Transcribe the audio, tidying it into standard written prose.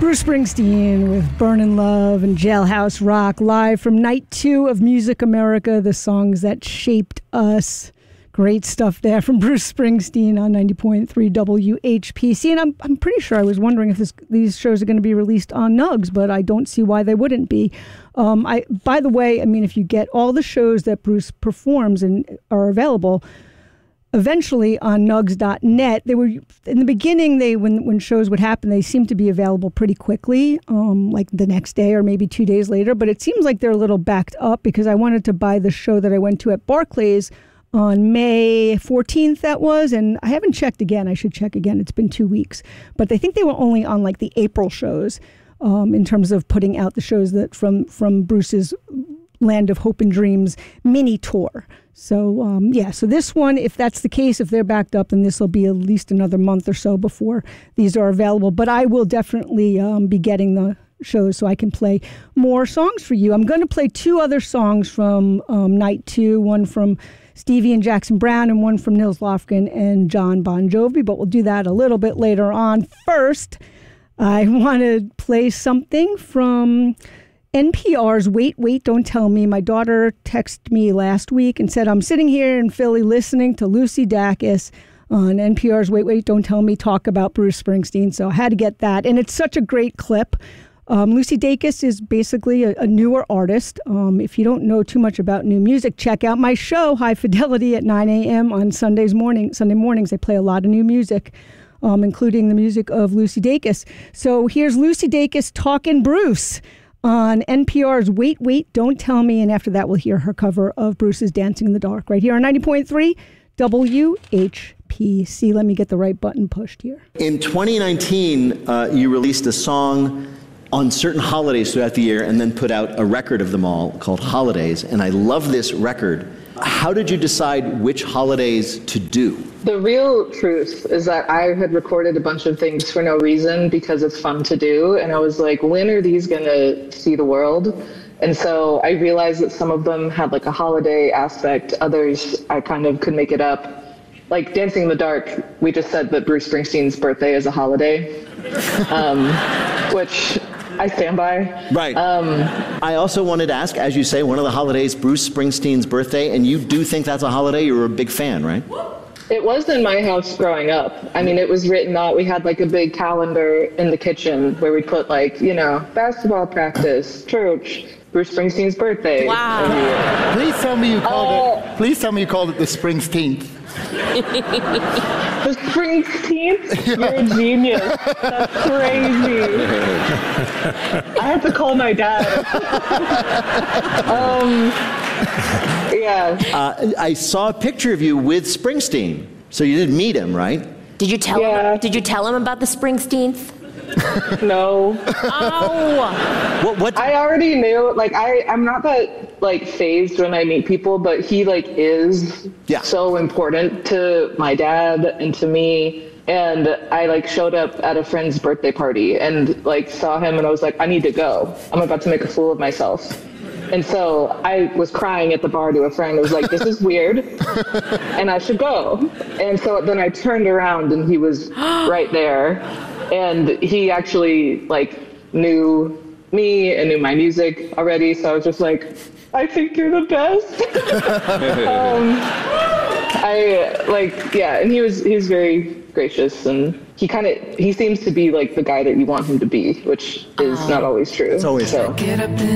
Bruce Springsteen with Burnin' Love and Jailhouse Rock, live from Night 2 of Music America, the songs that shaped us. Great stuff there from Bruce Springsteen on 90.3 WHPC. And I'm pretty sure, I was wondering if these shows are going to be released on Nugs, but I don't see why they wouldn't be. By the way, I mean, if you get all the shows that Bruce performs and are available, eventually on nugs.net, they were, in the beginning, when shows would happen, they seemed to be available pretty quickly, like the next day or maybe 2 days later. But it seems like they're a little backed up because I wanted to buy the show that I went to at Barclays on May 14th, that was, and I haven't checked again. I should check again. It's been 2 weeks. But I think they were only on like the April shows in terms of putting out the shows that from Bruce's Land of Hope and Dreams mini tour. So, so this one, if that's the case, if they're backed up, then this will be at least another month or so before these are available. But I will definitely be getting the shows so I can play more songs for you. I'm going to play 2 other songs from Night 2, one from Stevie and Jackson Browne and one from Nils Lofgren and John Bon Jovi, but we'll do that a little bit later on. First, I want to play something from NPR's Wait, Wait, Don't Tell Me. My daughter texted me last week and said, I'm sitting here in Philly listening to Lucy Dacus on NPR's Wait, Wait, Don't Tell Me talk about Bruce Springsteen, so I had to get that. And it's such a great clip. Lucy Dacus is basically a newer artist. If you don't know too much about new music, check out my show, High Fidelity, at 9 a.m. on Sunday mornings. They play a lot of new music, including the music of Lucy Dacus. So here's Lucy Dacus talking Bruce on NPR's Wait, Wait, Don't Tell Me. And after that, we'll hear her cover of Bruce's Dancing in the Dark right here on 90.3 WHPC. Let me get the right button pushed here. In 2019, you released a song on certain holidays throughout the year and then put out a record of them all called Holidays. And I love this record. How did you decide which holidays to do? The real truth is that I had recorded a bunch of things for no reason because it's fun to do. And I was like, when are these going to see the world? And so I realized that some of them had like a holiday aspect. Others, I kind of could make it up. Like Dancing in the Dark, we just said that Bruce Springsteen's birthday is a holiday, which I stand by. Right. I also wanted to ask, as you say, one of the holidays, Bruce Springsteen's birthday, and you do think that's a holiday? You were a big fan, right? It was in my house growing up. I mean, it was written out. We had like a big calendar in the kitchen where we put like, basketball practice, church, Bruce Springsteen's birthday. Wow. Please tell me you called it. Please tell me you called it the Springsteenth. The Springsteenth? You're a genius. That's crazy. I have to call my dad. Yeah. I saw a picture of you with Springsteen. So you did meet him, right? Did you tell him? Did you tell him about the Springsteenth? No. Oh. What? I already knew. Like I'm not that like phased when I meet people, but he like is so important to my dad and to me. And I like showed up at a friend's birthday party and like saw him and I was like, I need to go. I'm about to make a fool of myself. And so I was crying at the bar to a friend. I was like, this is weird and I should go. And so then I turned around and he was right there. And he actually like knew me and knew my music already. So I was just like, I think you're the best. And he was very gracious and he seems to be like the guy that you want him to be, which is not always true. It's always so. Get up